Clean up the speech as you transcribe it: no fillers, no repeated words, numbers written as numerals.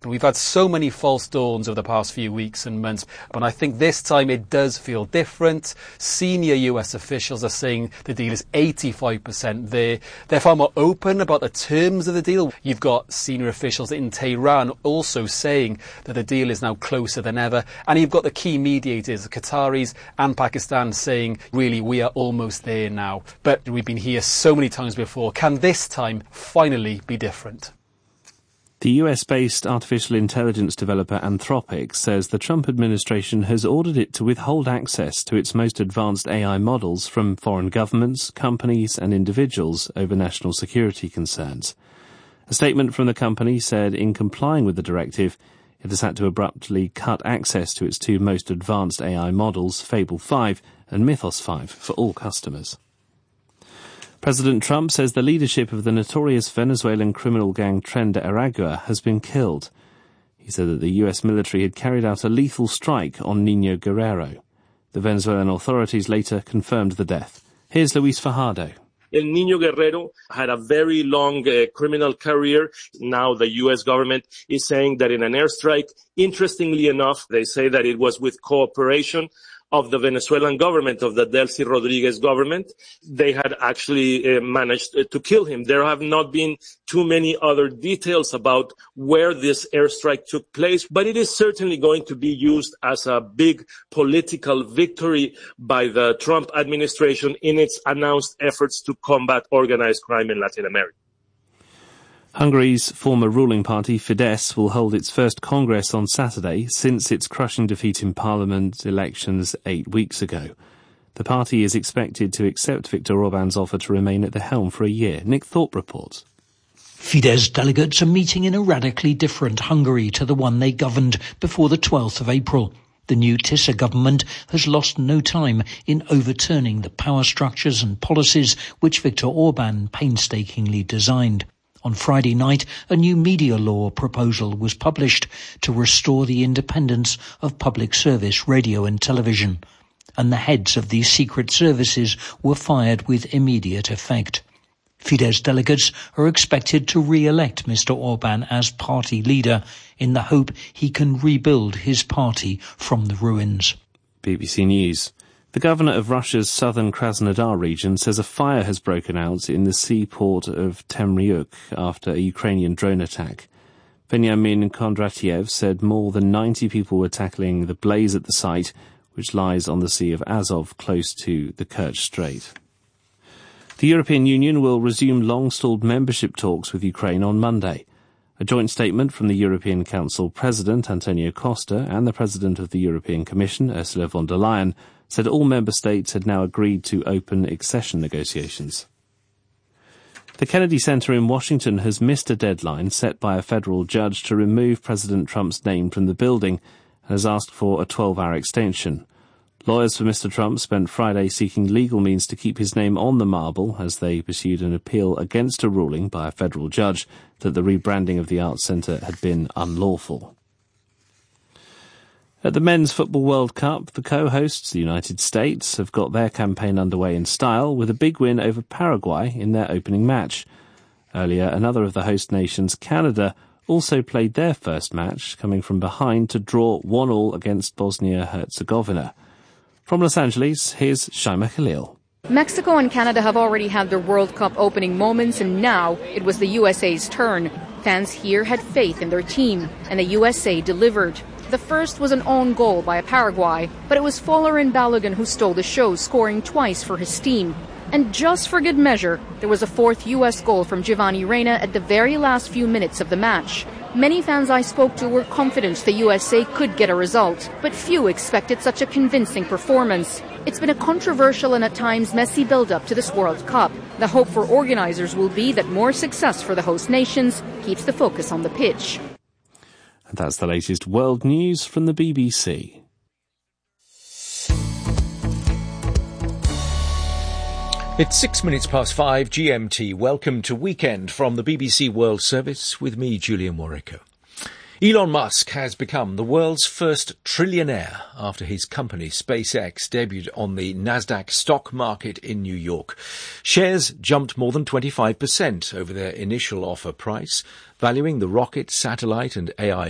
We've had so many false dawns over the past few weeks and months, but I think this time it does feel different. Senior US officials are saying the deal is 85% there. They're far more open about the terms of the deal. You've got senior officials in Tehran also saying that the deal is now closer than ever. And you've got the key mediators, the Qataris and Pakistan, saying, really, we are almost there now. But we've been here so many times before. Can this time finally be different? The US-based artificial intelligence developer Anthropic says the Trump administration has ordered it to withhold access to its most advanced AI models from foreign governments, companies and individuals over national security concerns. A statement from the company said in complying with the directive, it has had to abruptly cut access to its two most advanced AI models, Fable 5 and Mythos 5, for all customers. President Trump says the leadership of the notorious Venezuelan criminal gang Tren de Aragua has been killed. He said that the US military had carried out a lethal strike on Nino Guerrero. The Venezuelan authorities later confirmed the death. Here's Luis Fajardo. El Niño Guerrero had a very long criminal career. Now the U.S. government is saying that in an airstrike, interestingly enough, they say that it was with cooperation of the Venezuelan government, of the Delcy Rodriguez government. They had actually managed to kill him. There have not been too many other details about where this airstrike took place, but it is certainly going to be used as a big political victory by the Trump administration in its announced efforts to combat organized crime in Latin America. Hungary's former ruling party, Fidesz, will hold its first Congress on Saturday since its crushing defeat in parliament elections 8 weeks ago. The party is expected to accept Viktor Orban's offer to remain at the helm for a year. Nick Thorpe reports. Fidesz delegates are meeting in a radically different Hungary to the one they governed before the 12th of April. The new Tisza government has lost no time in overturning the power structures and policies which Viktor Orban painstakingly designed. On Friday night, a new media law proposal was published to restore the independence of public service radio and television, and the heads of these secret services were fired with immediate effect. Fidesz delegates are expected to re-elect Mr. Orban as party leader in the hope he can rebuild his party from the ruins. BBC News. The governor of Russia's southern Krasnodar region says a fire has broken out in the seaport of Temryuk after a Ukrainian drone attack. Benyamin Kondratiev said more than 90 people were tackling the blaze at the site, which lies on the Sea of Azov close to the Kerch Strait. The European Union will resume long-stalled membership talks with Ukraine on Monday. A joint statement from the European Council President, Antonio Costa, and the President of the European Commission, Ursula von der Leyen, said all member states had now agreed to open accession negotiations. The Kennedy Center in Washington has missed a deadline set by a federal judge to remove President Trump's name from the building and has asked for a 12-hour extension. Lawyers for Mr. Trump spent Friday seeking legal means to keep his name on the marble as they pursued an appeal against a ruling by a federal judge that the rebranding of the Arts Center had been unlawful. At the Men's Football World Cup, the co-hosts, the United States, have got their campaign underway in style with a big win over Paraguay in their opening match. Earlier, another of the host nations, Canada, also played their first match, coming from behind to draw 1-1 against Bosnia-Herzegovina. From Los Angeles, here's Shaima Khalil. Mexico and Canada have already had their World Cup opening moments, and now it was the USA's turn. Fans here had faith in their team, and the USA delivered. The first was an own goal by Paraguay, but it was Folarin Balogun who stole the show, scoring twice for his team. And just for good measure, there was a fourth U.S. goal from Giovanni Reyna at the very last few minutes of the match. Many fans I spoke to were confident the USA could get a result, but few expected such a convincing performance. It's been a controversial and at times messy build-up to this World Cup. The hope for organizers will be that more success for the host nations keeps the focus on the pitch. And that's the latest world news from the BBC. It's 5 GMT. Welcome to Weekend from the BBC World Service with me, Julian Warwick. Elon Musk has become the world's first trillionaire after his company SpaceX debuted on the Nasdaq stock market in New York. Shares jumped more than 25% over their initial offer price, valuing the rocket, satellite and AI